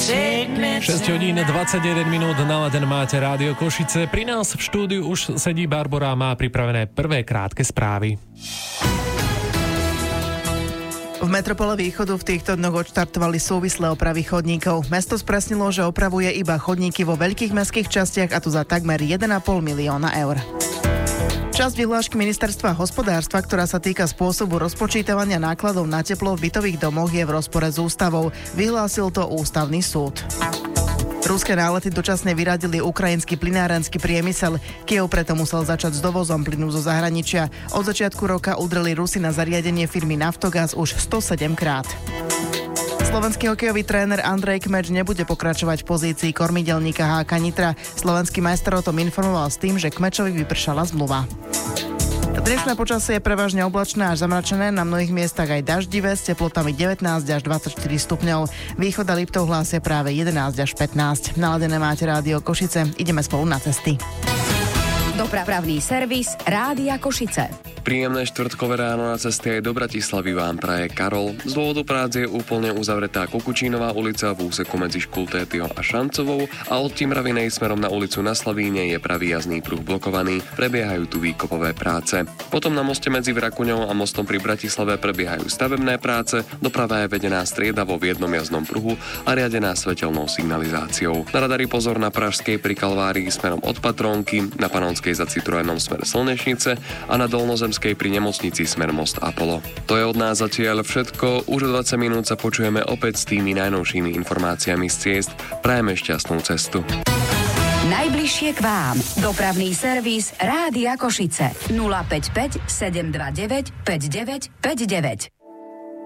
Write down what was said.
6 hodín 21 minút, naladen máte Rádio Košice. Pri nás v štúdiu už sedí Barbora a má pripravené prvé krátke správy. V metropole Východu v týchto dňoch odštartovali súvislé opravy chodníkov. Mesto spresnilo, že opravuje iba chodníky vo veľkých mestských častiach, a to za takmer 1,5 milióna eur. Časť vyhlášky Ministerstva hospodárstva, ktorá sa týka spôsobu rozpočítavania nákladov na teplo v bytových domoch, je v rozpore s ústavou. Vyhlásil to ústavný súd. Ruské nálety dočasne vyradili ukrajinský plynárenský priemysel. Kyjev preto musel začať s dovozom plynu zo zahraničia. Od začiatku roka udreli Rusi na zariadenie firmy Naftogaz už 107 krát. Slovenský hokejový tréner Andrej Kmeč nebude pokračovať v pozícii kormidelníka HK Nitra. Slovenský majster o tom informoval s tým, že Kmečovi vypršala zmluva. Dnešné počasie je prevažne oblačné až zamračené, na mnohých miestach aj daždivé, s teplotami 19 až 24 stupňov. Východ a Liptov hlásia práve 11 až 15. Naladené máte Rádio Košice, ideme spolu na cesty. Dopravný servis Rádia Košice. Príjemné štvrtkové ráno na ceste aj do Bratislavy vám praje Karol. Z dôvodu prác je úplne uzavretá Kukučínová ulica v úseku medzi Škultétyho a Šancovou a od Timravinej smerom na ulicu na Slavíne je pravý jazdný pruh blokovaný, prebiehajú tu výkopové práce. Potom na moste medzi Vrakuňou a mostom pri Bratislave prebiehajú stavebné práce, doprava je vedená striedavo v jednom jazdnom pruhu a riadená svetelnou signalizáciou. Na radari pozor na Pražskej pri Kalvárii smerom od Patrónky, na Panonskej za Citroenom smer Slnešnice a na Dolnozemskej pri nemocnici smer Most Apollo. To je od nás zatiaľ všetko. Už o 20 minút sa počujeme opäť s tými najnovšími informáciami z ciest. Prajeme šťastnú cestu. Najbližšie k vám. Dopravný servis Rádia Košice. 055 729 5959.